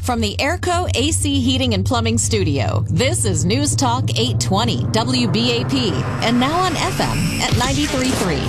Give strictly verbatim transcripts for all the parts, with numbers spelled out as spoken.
From the Airco A C Heating and Plumbing Studio, this is News Talk eight twenty W B A P, and now on F M at ninety-three point three.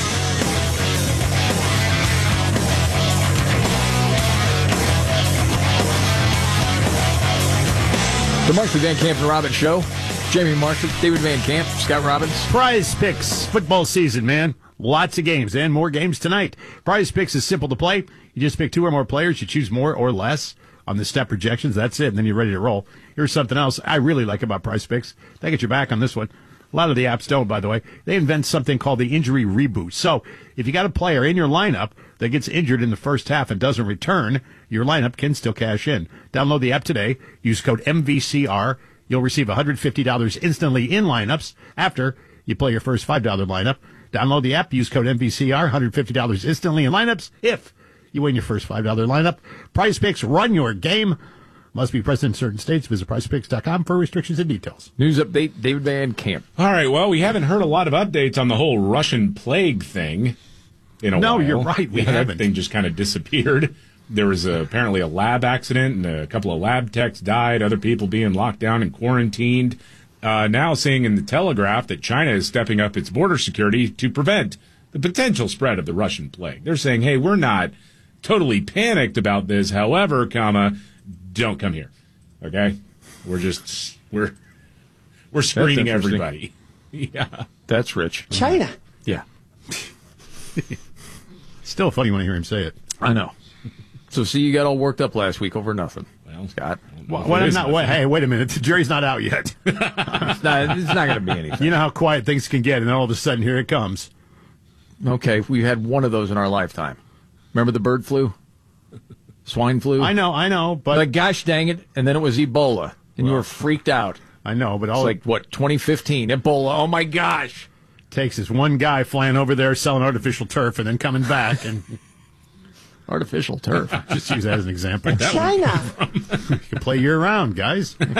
The Markley, Van Camp, and Robbins Show. Jamie Marshall, David Van Camp, Scott Robbins. Prize Picks, football season, man. Lots of games and more games tonight. Prize Picks is simple to play. You just pick two or more players. You choose more or less on the step projections. That's it. And then you're ready to roll. Here's something else I really like about Prize Picks. They get you back on this one. A lot of the apps don't, by the way. They invent something called the injury reboot. So if you got a player in your lineup that gets injured in the first half and doesn't return, your lineup can still cash in. Download the app today. Use code M V C R. You'll receive one hundred fifty dollars instantly in lineups after you play your first five dollars lineup. Download the app. Use code M V C R. one hundred fifty dollars instantly in lineups if you win your first five dollars lineup. Prize Picks, run your game. Must be present in certain states. Visit prize picks dot com for restrictions and details. News update, David Van Camp. All right, well, we haven't heard a lot of updates on the whole Russian plague thing in a no, while. No, you're right. We yeah, haven't. That thing just kind of disappeared. There was a, apparently a lab accident, and a couple of lab techs died, other people being locked down and quarantined. Uh, now seeing in the Telegraph that China is stepping up its border security to prevent the potential spread of the Russian plague. They're saying, hey, we're not totally panicked about this. However, comma, don't come here. Okay? We're just, we're, we're screening everybody. Yeah. That's rich. China. Yeah. Still funny when I hear him say it. I know. So, see, you got all worked up last week over nothing. Well, Scott. Well, well, not, wait, hey, wait a minute. The jury's not out yet. it's not, it's not going to be anything. You know how quiet things can get, and then all of a sudden, here it comes. Okay, we had one of those in our lifetime. Remember the bird flu? Swine flu? I know, I know, but... But gosh dang it, and then it was Ebola, and well, you were freaked out. I know, but all... It's like, what, twenty fifteen, Ebola, oh my gosh! Takes is one guy flying over there selling artificial turf and then coming back and... Artificial turf. Just use that as an example. China. You can play year-round, guys. What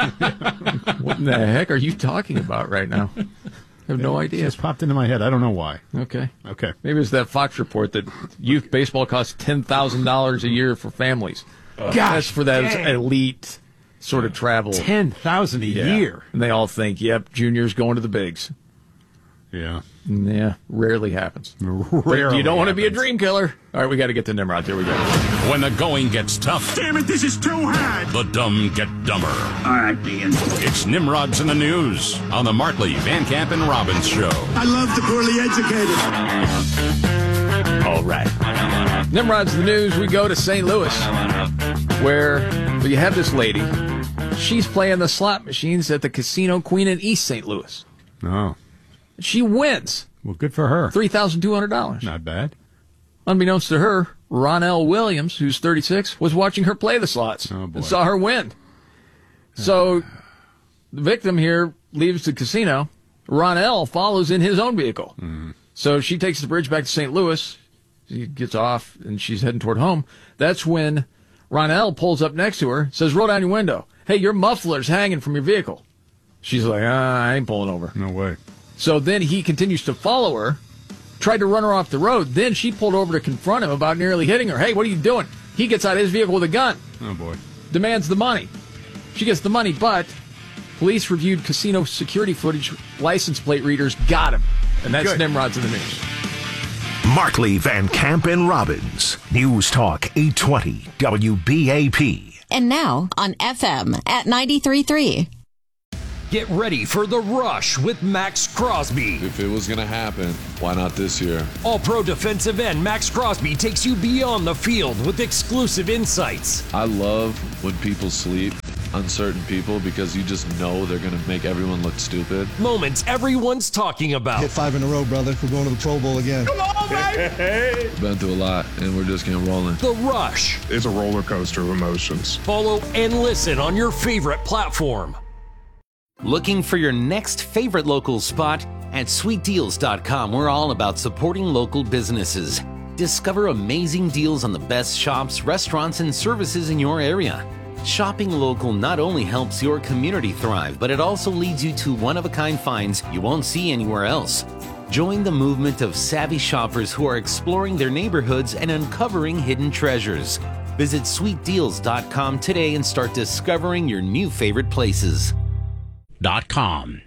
in the heck are you talking about right now? I have no idea. It just popped into my head. I don't know why. Okay. Okay. Maybe it's that Fox report that youth baseball costs ten thousand dollars a year for families. Uh, Gosh, That's for that dang. elite sort of travel. ten thousand dollars a yeah. year. And they all think, yep, junior's going to the bigs. Yeah. Yeah, rarely happens. Rarely you don't want to happens. be a dream killer. All right, we got to get to Nimrod. Here we go. When the going gets tough. Damn it, this is too hard. The dumb get dumber. All right, Ian. It's Nimrod's in the News on the Markley, Van Camp, and Robbins Show. I love the poorly educated. All right. Nimrod's in the News. We go to Saint Louis, where well, you have this lady. She's playing the slot machines at the Casino Queen in East Saint Louis. Oh. She wins. Well, good for her. three thousand two hundred dollars. Not bad. Unbeknownst to her, Ronell Williams, who's thirty-six, was watching her play the slots oh, boy. and saw her win. So the victim here leaves the casino. Ronell follows in his own vehicle. Mm. So she takes the bridge back to Saint Louis. She gets off, and she's heading toward home. That's when Ronell pulls up next to her, says, roll down your window. Hey, your muffler's hanging from your vehicle. She's like, ah, I ain't pulling over. No way. So then he continues to follow her, tried to run her off the road. Then she pulled over to confront him about nearly hitting her. Hey, what are you doing? He gets out of his vehicle with a gun. Oh, boy. Demands the money. She gets the money, but police reviewed casino security footage. License plate readers got him. And that's Good. Nimrod's in the News. Markley, Van Camp, and Robbins. News Talk eight twenty W B A P. And now on F M at ninety-three point three. Get ready for The Rush with Max Crosby. If it was going to happen, why not this year? All-pro defensive end Max Crosby takes you beyond the field with exclusive insights. I love when people sleep on certain people because you just know they're going to make everyone look stupid. Moments everyone's talking about. Hit five in a row, brother. We're going to the Pro Bowl again. Come on, baby! Been through a lot, and we're just getting rolling. The Rush. It's a roller coaster of emotions. Follow and listen on your favorite platform. Looking for your next favorite local spot? At sweet deals dot com, we're all about supporting local businesses. Discover amazing deals on the best shops, restaurants, and services in your area. Shopping local not only helps your community thrive, but it also leads you to one-of-a-kind finds you won't see anywhere else. Join the movement of savvy shoppers who are exploring their neighborhoods and uncovering hidden treasures. Visit sweet deals dot com today and start discovering your new favorite places. Dot com.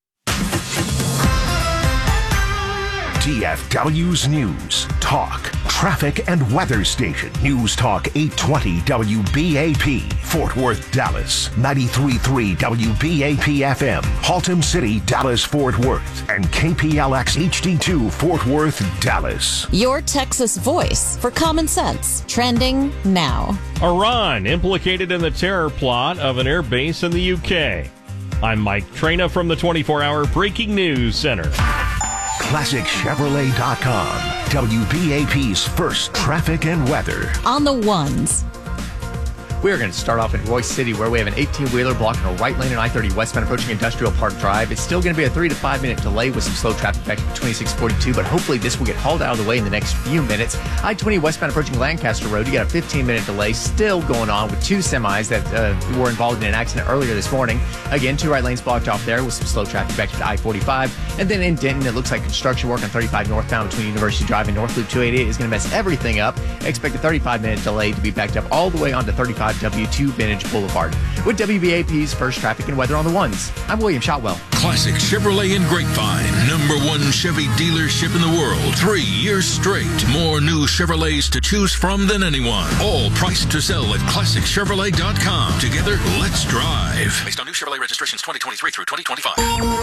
D F W's News, Talk, Traffic and Weather Station. News Talk eight twenty W B A P, Fort Worth, Dallas. ninety-three point three W B A P F M, Haltom City, Dallas, Fort Worth. And K P L X H D two, Fort Worth, Dallas. Your Texas voice for common sense. Trending now. Iran implicated in the terror plot of an air base in the U K. I'm Mike Traina from the twenty-four hour Breaking News Center. Classic Chevrolet dot com, W B A P's first traffic and weather. On the ones. We are going to start off in Royce City, where we have an eighteen-wheeler blocking a right lane on I thirty westbound approaching Industrial Park Drive. It's still going to be a three to five minute delay with some slow traffic back to twenty-six forty-two, but hopefully this will get hauled out of the way in the next few minutes. I twenty westbound approaching Lancaster Road, you got a fifteen minute delay still going on with two semis that uh, were involved in an accident earlier this morning. Again, two right lanes blocked off there with some slow traffic back to I forty-five. And then in Denton, it looks like construction work on thirty-five northbound between University Drive and North Loop two eighty-eight is going to mess everything up. Expect a thirty-five minute delay to be backed up all the way onto thirty-five W two Vintage Boulevard. With W B A P's first traffic and weather on the ones, I'm William Shotwell. Classic Chevrolet in Grapevine, number one Chevy dealership in the world. Three years straight. More new Chevrolets to choose from than anyone. All priced to sell at classic chevrolet dot com. Together, let's drive. Based on new Chevrolet registrations twenty twenty-three through twenty twenty-five.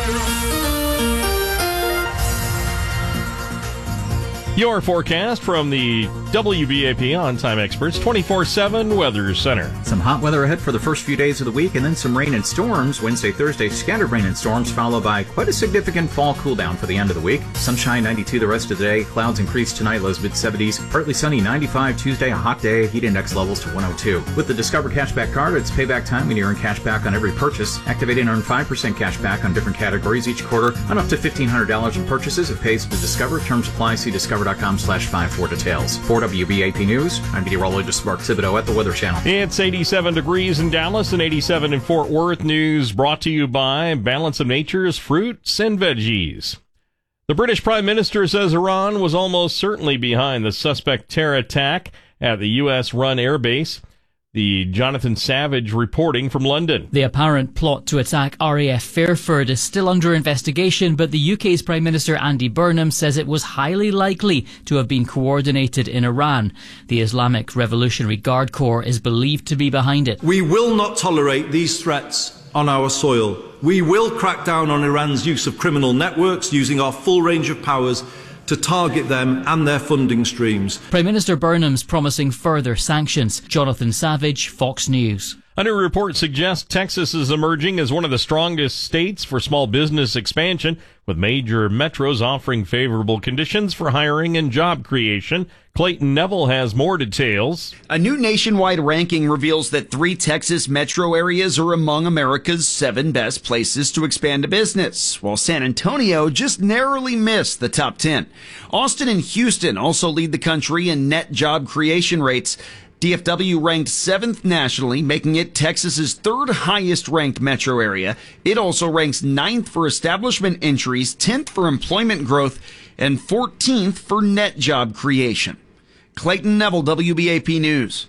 Your forecast from the W B A P On-Time Experts twenty-four seven Weather Center. Some hot weather ahead for the first few days of the week, and then some rain and storms. Wednesday, Thursday, scattered rain and storms, followed by quite a significant fall cool down for the end of the week. Sunshine ninety-two the rest of the day. Clouds increase tonight, lows mid seventies. Partly sunny ninety-five Tuesday, a hot day. Heat index levels to one oh two. With the Discover Cashback card, it's payback time and you earn cash back on every purchase. Activate and earn five percent cash back on different categories each quarter on up to fifteen hundred dollars in purchases. It pays with Discover. Terms apply. See discover dot com slash five for details. For W B A P News, I'm meteorologist Mark Thibodeau at the Weather Channel. It's eighty-seven degrees in Dallas and eighty-seven in Fort Worth. News brought to you by Balance of Nature's Fruits and Veggies. The British Prime Minister says Iran was almost certainly behind the suspect terror attack at the U S-run airbase. The Jonathan Savage reporting from London. The apparent plot to attack R A F Fairford is still under investigation, but the U K's Prime Minister Andy Burnham says it was highly likely to have been coordinated in Iran. The Islamic Revolutionary Guard Corps is believed to be behind it. We will not tolerate these threats on our soil. We will crack down on Iran's use of criminal networks, using our full range of powers to target them and their funding streams. Prime Minister Burnham's promising further sanctions. Jonathan Savage, Fox News. A new report suggests Texas is emerging as one of the strongest states for small business expansion, with major metros offering favorable conditions for hiring and job creation. Clayton Neville has more details. A new nationwide ranking reveals that three Texas metro areas are among America's seven best places to expand a business, while San Antonio just narrowly missed the top ten. Austin and Houston also lead the country in net job creation rates. D F W ranked seventh nationally, making it Texas's third highest ranked metro area. It also ranks ninth for establishment entries, tenth for employment growth, and fourteenth for net job creation. Clayton Neville, W B A P News.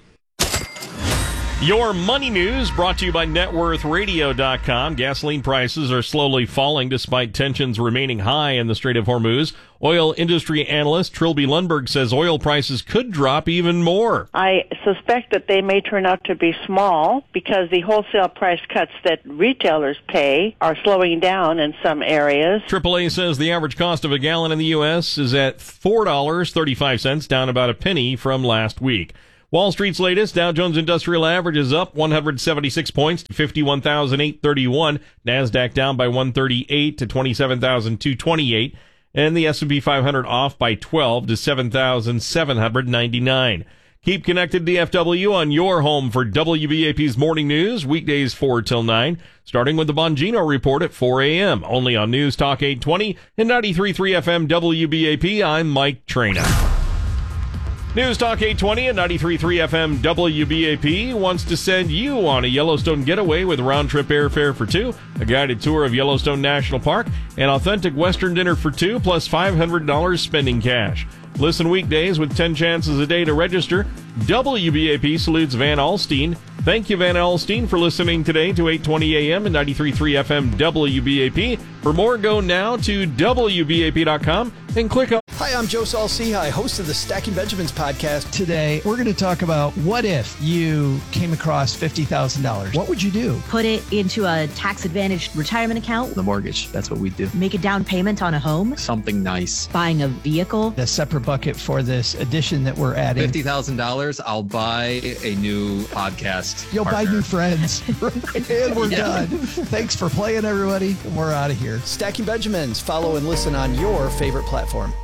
Your money news brought to you by net worth radio dot com. Gasoline prices are slowly falling despite tensions remaining high in the Strait of Hormuz. Oil industry analyst Trilby Lundberg says oil prices could drop even more. I suspect that they may turn out to be small because the wholesale price cuts that retailers pay are slowing down in some areas. triple A says the average cost of a gallon in the U S is at four dollars and thirty-five cents, down about a penny from last week. Wall Street's latest, Dow Jones Industrial Average is up one hundred seventy-six points to fifty-one thousand eight hundred thirty-one. NASDAQ down by one hundred thirty-eight to twenty-seven thousand two hundred twenty-eight. And the S and P five hundred off by twelve to seven thousand seven hundred ninety-nine. Keep connected to D F W on your home for W B A P's Morning News, weekdays four till nine, starting with the Bongino Report at four a.m. Only on News Talk eight twenty and ninety-three point three F M W B A P. I'm Mike Traina. News Talk eight twenty and ninety-three point three F M W B A P wants to send you on a Yellowstone getaway with round-trip airfare for two, a guided tour of Yellowstone National Park, an authentic Western dinner for two, plus five hundred dollars spending cash. Listen weekdays with ten chances a day to register. W B A P salutes Van Alstyne. Thank you, Van Alstyne, for listening today to eight twenty A M and ninety-three point three F M W B A P. For more, go now to W B A P dot com and click on. Hi, I'm Joe Saul-Sehy, host of the Stacking Benjamins podcast. Today, we're going to talk about what if you came across fifty thousand dollars. What would you do? Put it into a tax-advantaged retirement account. The mortgage. That's what we do. Make a down payment on a home. Something nice. Buying a vehicle. A separate bucket for this addition that we're adding. fifty thousand dollars, I'll buy a new podcast You'll partner. buy new friends. And we're Yeah. done. Thanks for playing, everybody. And we're out of here. Stacking Benjamins. Follow and listen on your favorite platform.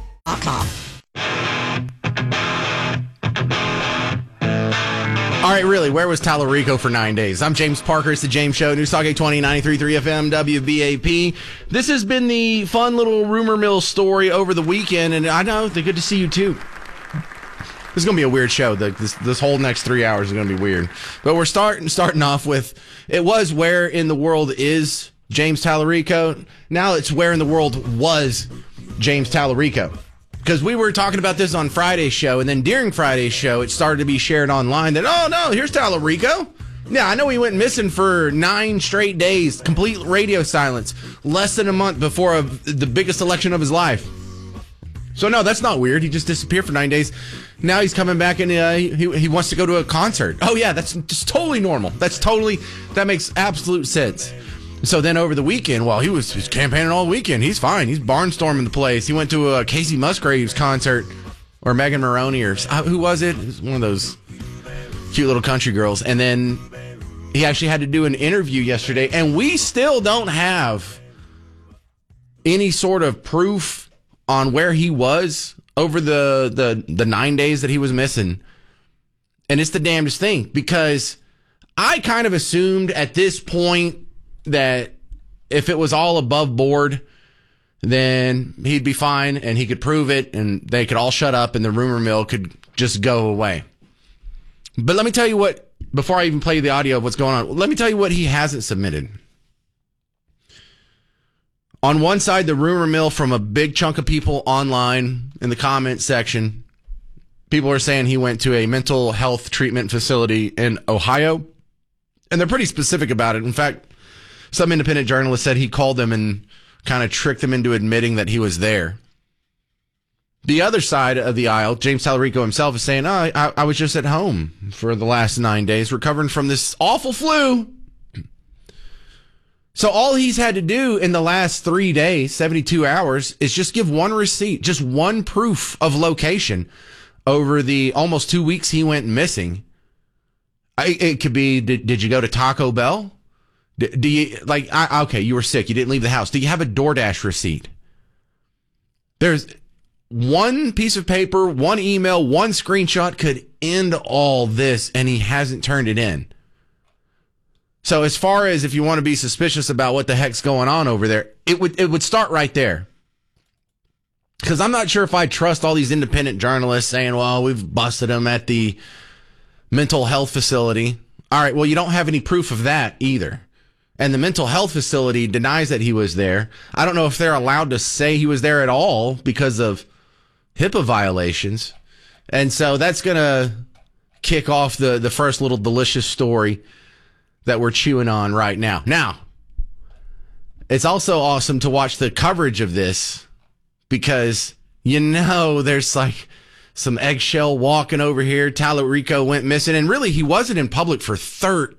All right, really, where was Tallarico for nine days? I'm James Parker. It's the James Show. News Talk eight twenty, ninety-three point three F M, W B A P. This has been the fun little rumor mill story over the weekend, and I know they're good to see you, too. This is going to be a weird show. The, this, this whole next three hours is going to be weird. But we're starting starting off with, it was where in the world is James Tallarico. Now it's where in the world was James Tallarico. Because we were talking about this on Friday's show, and then during Friday's show, it started to be shared online that, oh, no, here's Tallarico. Yeah, I know he went missing for nine straight days, complete radio silence, less than a month before a, the biggest election of his life. So, no, that's not weird. He just disappeared for nine days. Now he's coming back, and uh, he, he wants to go to a concert. Oh, yeah, that's just totally normal. That's totally, that makes absolute sense. So then over the weekend, well, he was, he was campaigning all weekend. He's fine. He's barnstorming the place. He went to a Casey Musgraves concert, or Megan Maroney, or uh, who was it? It was one of those cute little country girls. And then he actually had to do an interview yesterday, and we still don't have any sort of proof on where he was over the, the, the nine days that he was missing. And it's the damnedest thing, because I kind of assumed at this point that if it was all above board, then he'd be fine and he could prove it and they could all shut up and the rumor mill could just go away. But let me tell you what, before I even play the audio of what's going on, let me tell you what he hasn't submitted. On one side, the rumor mill from a big chunk of people online in the comment section, people are saying he went to a mental health treatment facility in Ohio. And they're pretty specific about it. In fact, some independent journalist said he called them and kind of tricked them into admitting that he was there. The other side of the aisle, James Tallarico himself is saying, oh, I, I was just at home for the last nine days recovering from this awful flu. So all he's had to do in the last three days, seventy-two hours, is just give one receipt, just one proof of location over the almost two weeks he went missing. I, it could be, did, did you go to Taco Bell? Do, do you, like, I, okay, you were sick. You didn't leave the house. Do you have a DoorDash receipt? There's one piece of paper, one email, one screenshot could end all this, and he hasn't turned it in. So as far as if you want to be suspicious about what the heck's going on over there, it would, it would start right there. Because I'm not sure if I trust all these independent journalists saying, well, we've busted him at the mental health facility. All right, well, you don't have any proof of that either. And the mental health facility denies that he was there. I don't know if they're allowed to say he was there at all because of HIPAA violations. And so that's going to kick off the, the first little delicious story that we're chewing on right now. Now, it's also awesome to watch the coverage of this because, you know, there's like some eggshell walking over here. Tallarico went missing, and really he wasn't in public for thirteen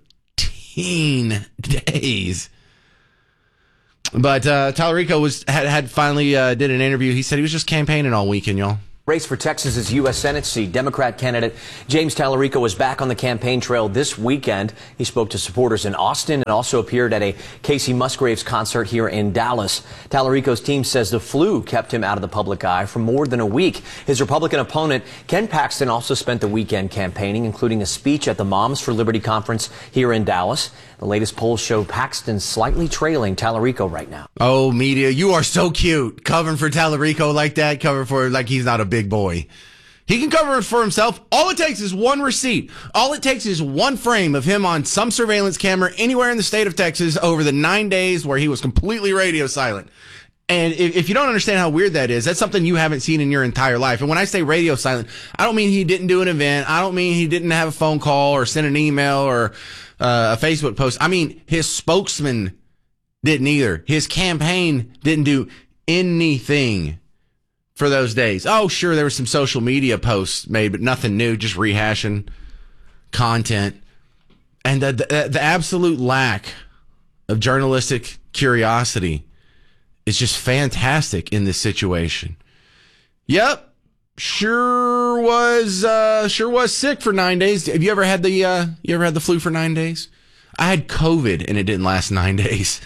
days. But uh, Tallarico was had, had finally uh, did an interview. He said he was just campaigning all weekend, y'all. Race for Texas's U S Senate seat. Democrat candidate James Tallarico was back on the campaign trail this weekend. He spoke to supporters in Austin and also appeared at a Casey Musgraves concert here in Dallas. Tallarico's team says the flu kept him out of the public eye for more than a week. His Republican opponent, Ken Paxton, also spent the weekend campaigning, including a speech at the Moms for Liberty conference here in Dallas. The latest polls show Paxton slightly trailing Tallarico right now. Oh, media, you are so cute. Covering for Tallarico like that, covering for like he's not a big boy. He can cover it for himself. All it takes is one receipt. All it takes is one frame of him on some surveillance camera anywhere in the state of Texas over the nine days where he was completely radio silent. And if, if you don't understand how weird that is, that's something you haven't seen in your entire life. And when I say radio silent, I don't mean he didn't do an event. I don't mean he didn't have a phone call or send an email or uh, a Facebook post. I mean, his spokesman didn't either. His campaign didn't do anything for those days. Oh, sure, there were some social media posts made, but nothing new, just rehashing content. And the, the, the absolute lack of journalistic curiosity is just fantastic in this situation. Yep, sure was uh, sure was sick for nine days. Have you ever had the uh, you ever had the flu for nine days? I had COVID and it didn't last nine days.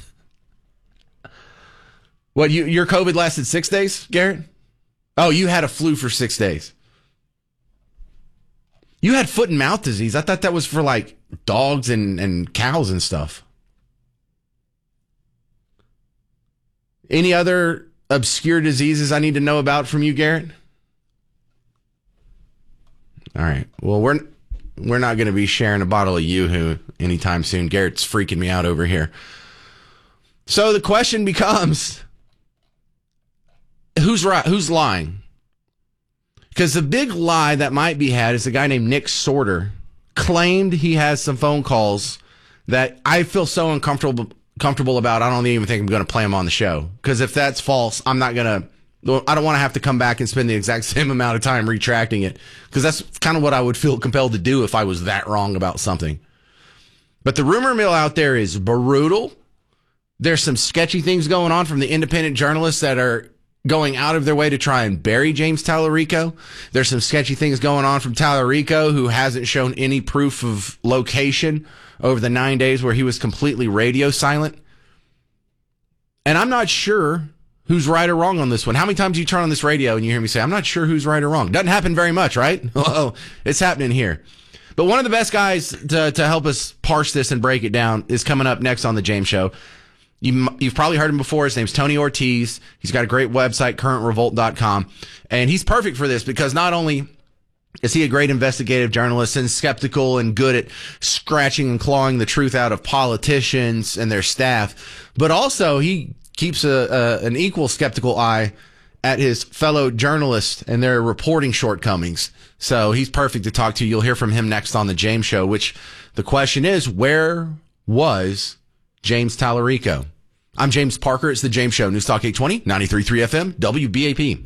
What, you your COVID lasted six days, Garrett? Oh, you had a flu for six days. You had foot and mouth disease. I thought that was for like dogs and, and cows and stuff. Any other obscure diseases I need to know about from you, Garrett? All right. Well, we're we're not going to be sharing a bottle of Yoo-Hoo anytime soon. Garrett's freaking me out over here. So the question becomes, who's right? Who's lying? Because the big lie that might be had is a guy named Nick Sorter claimed he has some phone calls that I feel so uncomfortable comfortable about. I don't even think I'm going to play them on the show. Because if that's false, I'm not going to, I don't want to have to come back and spend the exact same amount of time retracting it. Because that's kind of what I would feel compelled to do if I was that wrong about something. But the rumor mill out there is brutal. There's some sketchy things going on from the independent journalists that are going out of their way to try and bury James Tallarico. There's some sketchy things going on from Tallarico, who hasn't shown any proof of location over the nine days where he was completely radio silent. And I'm not sure who's right or wrong on this one. How many times do you turn on this radio and you hear me say, I'm not sure who's right or wrong? Doesn't happen very much, right? Well, it's happening here. But one of the best guys to, to help us parse this and break it down is coming up next on The James Show. You, you've probably heard him before. His name's Tony Ortiz. He's got a great website, current revolt dot com. And he's perfect for this because not only is he a great investigative journalist and skeptical and good at scratching and clawing the truth out of politicians and their staff, but also he keeps a, a an equal skeptical eye at his fellow journalists and their reporting shortcomings. So he's perfect to talk to. You'll hear from him next on The James Show, which the question is, where was James Tallarico? I'm James Parker. It's The James Show. News Talk eight twenty, ninety-three point three F M, W B A P.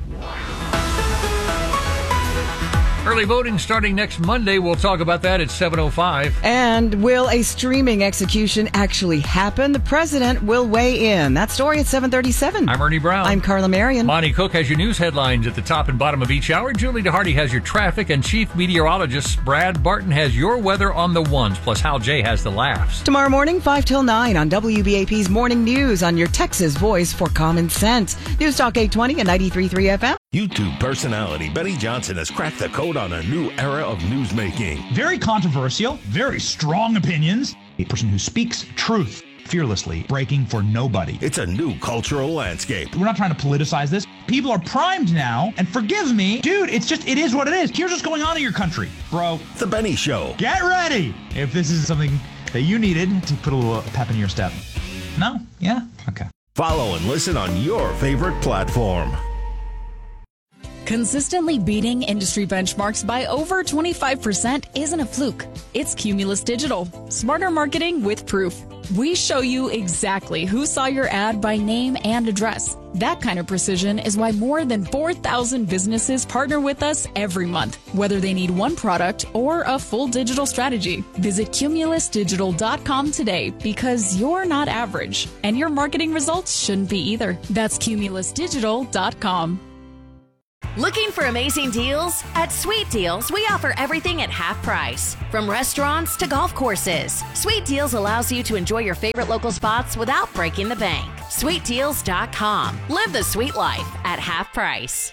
Early voting starting next Monday. We'll talk about that at seven oh five. And will a streaming execution actually happen? The president will weigh in. That story at seven thirty-seven. I'm Ernie Brown. I'm Carla Marion. Monty Cook has your news headlines at the top and bottom of each hour. Julie DeHarty has your traffic, and Chief Meteorologist Brad Barton has your weather on the ones, plus Hal J has the laughs. Tomorrow morning, five till nine on W B A P's Morning News on your Texas voice for common sense. News Talk eight twenty and ninety-three point three F M. YouTube personality Benny Johnson has cracked the code on a new era of newsmaking. Very controversial, very strong opinions. A person who speaks truth fearlessly, breaking for nobody. It's a new cultural landscape. We're not trying to politicize this. People are primed now, and forgive me, dude, it's just, it is what it is. Here's what's going on in your country, bro. The Benny Show. Get ready if this is something that you needed to put a little pep in your step. No? Yeah? Okay. Follow and listen on your favorite platform. Consistently beating industry benchmarks by over twenty-five percent isn't a fluke. It's Cumulus Digital. Smarter marketing with proof. We show you exactly who saw your ad by name and address. That kind of precision is why more than four thousand businesses partner with us every month, whether they need one product or a full digital strategy. Visit cumulus digital dot com today because you're not average, and your marketing results shouldn't be either. That's cumulus digital dot com. Looking for amazing deals? At Sweet Deals, we offer everything at half price. From restaurants to golf courses, Sweet Deals allows you to enjoy your favorite local spots without breaking the bank. sweet deals dot com. Live the sweet life at half price.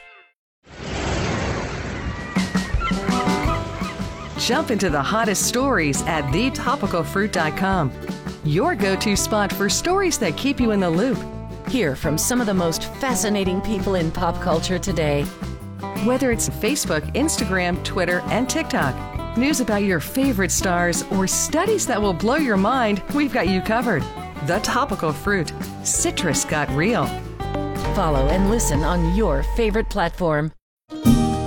Jump into the hottest stories at the topical fruit dot com. Your go-to spot for stories that keep you in the loop. Hear from some of the most fascinating people in pop culture today. Whether it's Facebook, Instagram, Twitter, and TikTok, news about your favorite stars, or studies that will blow your mind, we've got you covered. The Topical Fruit. Citrus got real. Follow and listen on your favorite platform.